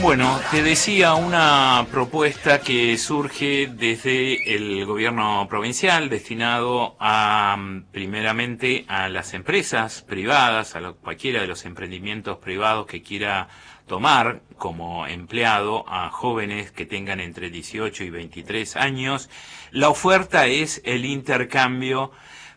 Bueno, te decía una propuesta que surge desde el gobierno provincial destinado a, primeramente, a las empresas privadas, a cualquiera de los emprendimientos privados que quiera tomar como empleado a jóvenes que tengan entre 18 y 23 años. La oferta es el intercambio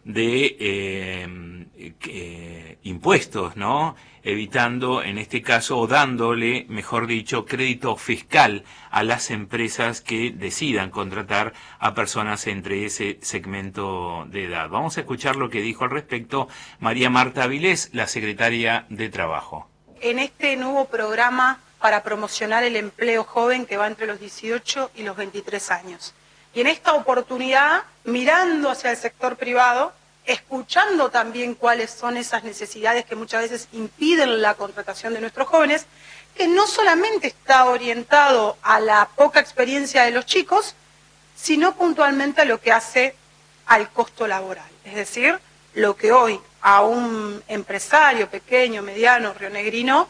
de impuestos, ¿no? Evitando, en este caso, o dándole, mejor dicho, crédito fiscal a las empresas que decidan contratar a personas entre ese segmento de edad. Vamos a escuchar lo que dijo al respecto María Marta Avilés, la secretaria de Trabajo. En este nuevo programa para promocionar el empleo joven que va entre los 18 y los 23 años. Y en esta oportunidad, mirando hacia el sector privado, escuchando también cuáles son esas necesidades que muchas veces impiden la contratación de nuestros jóvenes, que no solamente está orientado a la poca experiencia de los chicos, sino puntualmente a lo que hace al costo laboral. Es decir, lo que hoy a un empresario pequeño, mediano, rionegrino,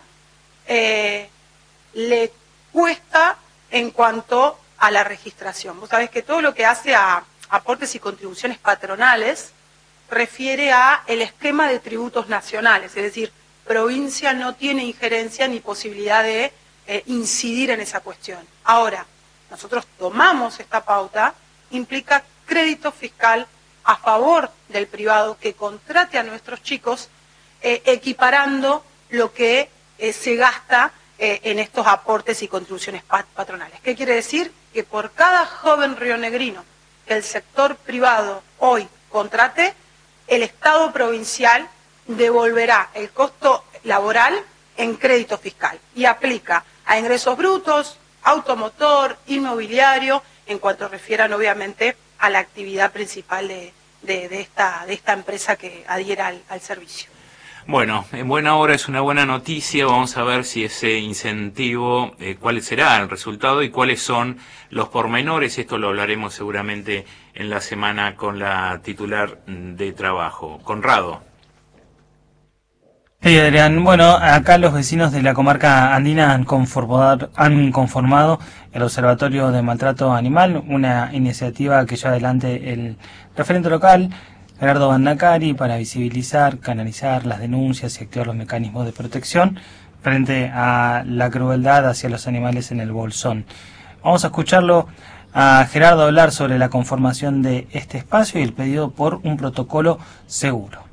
le cuesta en cuanto a la registración. Vos sabés que todo lo que hace a aportes y contribuciones patronales refiere a el esquema de tributos nacionales, es decir, provincia no tiene injerencia ni posibilidad de incidir en esa cuestión. Ahora, nosotros tomamos esta pauta, implica crédito fiscal a favor del privado que contrate a nuestros chicos, equiparando lo que se gasta en estos aportes y contribuciones patronales. ¿Qué quiere decir? Que por cada joven rionegrino que el sector privado hoy contrate, el Estado provincial devolverá el costo laboral en crédito fiscal y aplica a ingresos brutos, automotor, inmobiliario, en cuanto refieran obviamente a la actividad principal de esta empresa que adhiera al servicio. Bueno, en buena hora, es una buena noticia. Vamos a ver si ese incentivo, cuál será el resultado y cuáles son los pormenores. Esto lo hablaremos seguramente en la semana con la titular de Trabajo. Conrado. Hey Adrián, bueno, acá los vecinos de la comarca andina han conformado el Observatorio de Maltrato Animal, una iniciativa que lleva adelante el referente local, Gerardo Bandacari, para visibilizar, canalizar las denuncias y activar los mecanismos de protección frente a la crueldad hacia los animales en el Bolsón. Vamos a escucharlo a Gerardo hablar sobre la conformación de este espacio y el pedido por un protocolo seguro.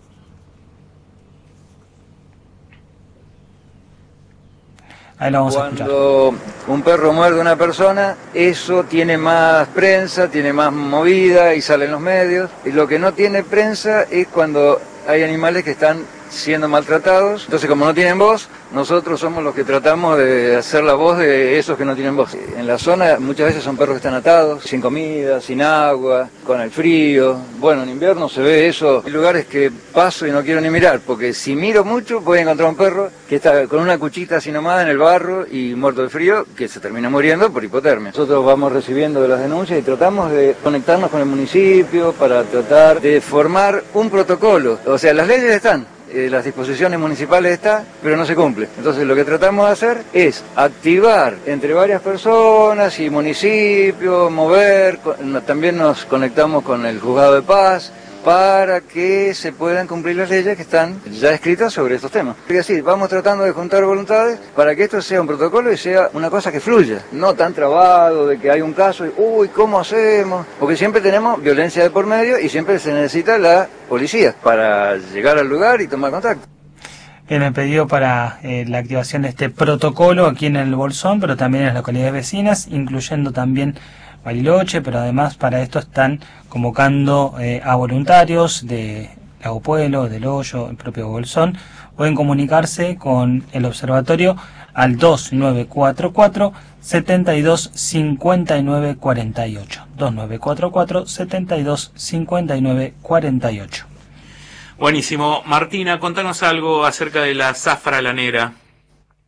Ahí lo vamos a escuchar. Cuando un perro muerde a una persona, eso tiene más prensa, tiene más movida y sale en los medios. Y lo que no tiene prensa es cuando hay animales que están siendo maltratados. Entonces, como no tienen voz, nosotros somos los que tratamos de hacer la voz de esos que no tienen voz. En la zona muchas veces son perros que están atados, sin comida, sin agua, con el frío. Bueno, en invierno se ve eso. Hay lugares que paso y no quiero ni mirar, porque si miro mucho voy a encontrar un perro que está con una cuchita así nomás en el barro y muerto de frío, que se termina muriendo por hipotermia. Nosotros vamos recibiendo las denuncias y tratamos de conectarnos con el municipio para tratar de formar un protocolo. O sea, las leyes están. Las disposiciones municipales están, pero no se cumple. Entonces lo que tratamos de hacer es activar entre varias personas y municipios, mover, también nos conectamos con el juzgado de paz para que se puedan cumplir las leyes que están ya escritas sobre estos temas. Y así, vamos tratando de juntar voluntades para que esto sea un protocolo y sea una cosa que fluya, no tan trabado de que hay un caso y, uy, ¿cómo hacemos? Porque siempre tenemos violencia de por medio y siempre se necesita la policía para llegar al lugar y tomar contacto. Bien, el pedido para la activación de este protocolo aquí en el Bolsón, pero también en las localidades vecinas, incluyendo también Bariloche, pero además para esto están convocando a voluntarios de Lago Pueblo, del Hoyo, el propio Bolsón. Pueden comunicarse con el observatorio al 2944 72 59 48. 2944 72 59 48. Buenísimo. Martina, contanos algo acerca de la zafra lanera.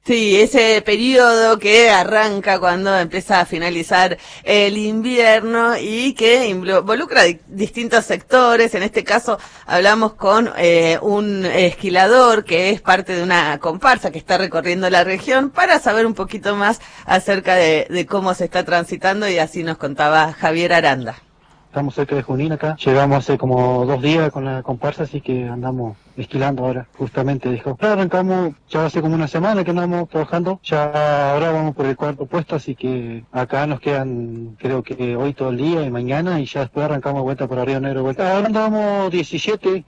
Sí, ese periodo que arranca cuando empieza a finalizar el invierno y que involucra distintos sectores. En este caso hablamos con un esquilador que es parte de una comparsa que está recorriendo la región para saber un poquito más acerca de cómo se está transitando, y así nos contaba Javier Aranda. Estamos cerca de Junín acá, llegamos hace como 2 días con la comparsa, así que andamos esquilando ahora, justamente dijo. Arrancamos ya hace como una semana que andamos trabajando, ya ahora vamos por el 4.º puesto, así que acá nos quedan, creo que hoy todo el día y mañana, y ya después arrancamos vuelta por Río Negro, vuelta. Ahora andamos 17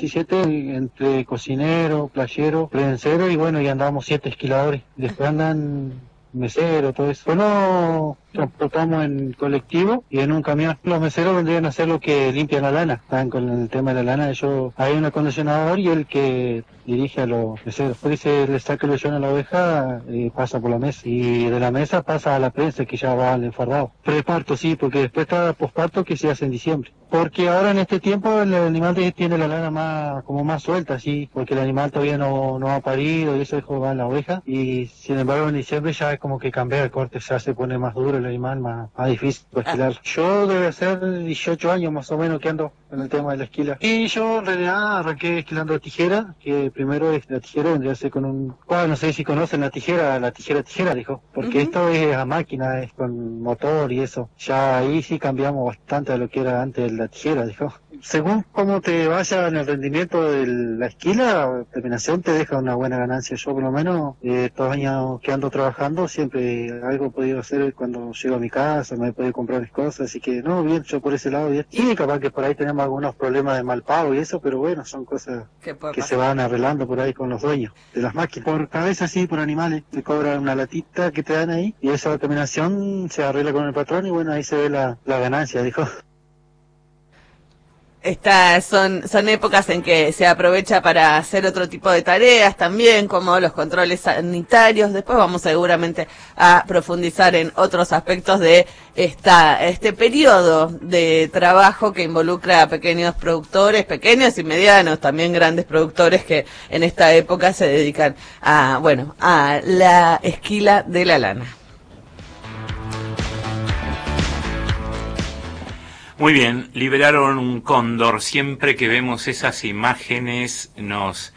entre cocinero, playero, predencero, y bueno, y andamos 7 esquiladores. Después andan mesero, todo eso. Bueno, transportamos en colectivo y en un camión. Los meseros vendrían a ser los que limpian la lana. Están con el tema de la lana. Hay un acondicionador y el que dirige a los meseros. Después se le saca el lechón a la oveja, pasa por la mesa. Y de la mesa pasa a la prensa, que ya va al enfardado. Preparto, sí, porque después está posparto, que se hace en diciembre. Porque ahora en este tiempo el animal tiene la lana más suelta, sí, porque el animal todavía no ha parido y eso va en la oveja. Y sin embargo en diciembre ya es como que cambia el corte, ya se pone más duro el animal, más difícil para esquilar. Yo debe ser 18 años más o menos que ando en el tema de la esquila. Y yo en realidad arranqué esquilando tijera, que primero es la tijera vendría a ser con un... Bueno, no sé si conocen la tijera, dijo, porque esto es a máquina, es con motor y eso. Ya ahí sí cambiamos bastante de lo que era antes la tijera, dijo. Según cómo te vaya en el rendimiento de la esquila, terminación te deja una buena ganancia. Yo por lo menos, todos los años que ando trabajando, siempre algo he podido hacer cuando llego a mi casa, me he podido comprar mis cosas, así que no, bien, yo por ese lado bien. Sí, capaz que por ahí tenemos algunos problemas de mal pago y eso, pero bueno, son cosas que se van arreglando por ahí con los dueños de las máquinas. Por cabeza, sí, por animales, te cobran una latita que te dan ahí y esa terminación se arregla con el patrón y bueno, ahí se ve la ganancia, dijo. Son épocas en que se aprovecha para hacer otro tipo de tareas también, como los controles sanitarios. Después vamos seguramente a profundizar en otros aspectos de este periodo de trabajo que involucra a pequeños productores, pequeños y medianos, también grandes productores que en esta época se dedican a la esquila de la lana. Muy bien, liberaron un cóndor. Siempre que vemos esas imágenes nos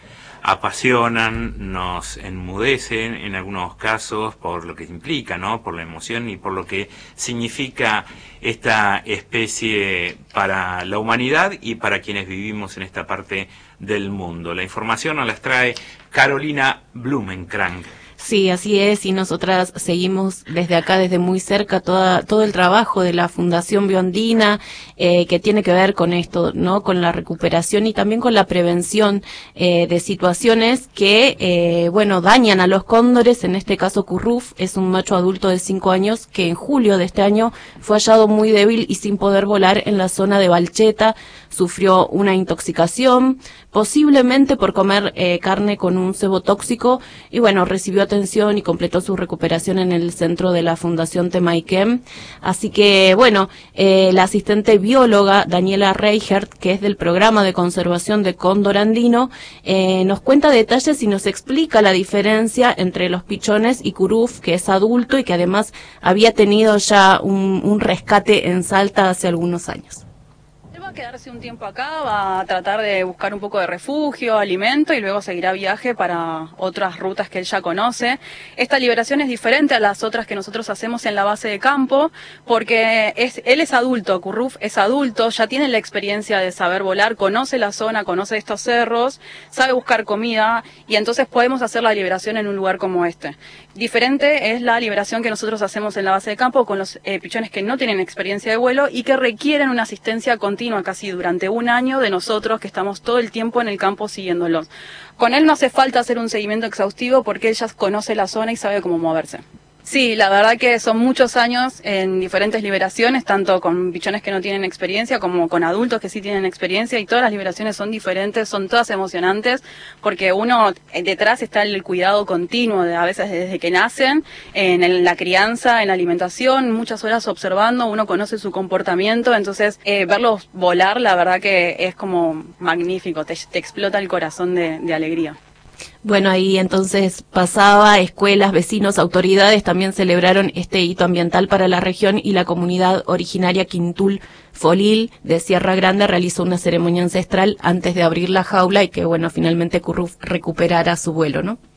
apasionan, nos enmudecen en algunos casos por lo que implica, ¿no? Por la emoción y por lo que significa esta especie para la humanidad y para quienes vivimos en esta parte del mundo. La información nos la trae Carolina Blumenkrank. Sí, así es, y nosotras seguimos desde acá, desde muy cerca, todo el trabajo de la Fundación Biondina, que tiene que ver con esto, ¿no? Con la recuperación y también con la prevención de situaciones que, dañan a los cóndores. En este caso, Curruf es un macho adulto de 5 años que en julio de este año fue hallado muy débil y sin poder volar en la zona de Valcheta. Sufrió una intoxicación, posiblemente por comer carne con un cebo tóxico, y recibió atención y completó su recuperación en el centro de la Fundación Temaiken. Así que, la asistente bióloga Daniela Reichert, que es del programa de conservación de cóndor andino, nos cuenta detalles y nos explica la diferencia entre los pichones y Curruf, que es adulto y que además había tenido ya un rescate en Salta hace algunos años. Va a quedarse un tiempo acá, va a tratar de buscar un poco de refugio, alimento y luego seguirá viaje para otras rutas que él ya conoce. Esta liberación es diferente a las otras que nosotros hacemos en la base de campo porque él es adulto, Curruf es adulto, ya tiene la experiencia de saber volar, conoce la zona, conoce estos cerros, sabe buscar comida y entonces podemos hacer la liberación en un lugar como este. Diferente es la liberación que nosotros hacemos en la base de campo con los pichones que no tienen experiencia de vuelo y que requieren una asistencia continua casi durante un año de nosotros que estamos todo el tiempo en el campo siguiéndolos. Con él no hace falta hacer un seguimiento exhaustivo porque él ya conoce la zona y sabe cómo moverse. Sí, la verdad que son muchos años en diferentes liberaciones, tanto con pichones que no tienen experiencia como con adultos que sí tienen experiencia y todas las liberaciones son diferentes, son todas emocionantes porque uno detrás está el cuidado continuo, a veces desde que nacen, en la crianza, en la alimentación, muchas horas observando, uno conoce su comportamiento, entonces verlos volar la verdad que es como magnífico, te explota el corazón de alegría. Bueno, ahí entonces pasaba, escuelas, vecinos, autoridades también celebraron este hito ambiental para la región y la comunidad originaria Quintul Folil de Sierra Grande realizó una ceremonia ancestral antes de abrir la jaula y que, bueno, finalmente Curruf recuperara su vuelo, ¿no?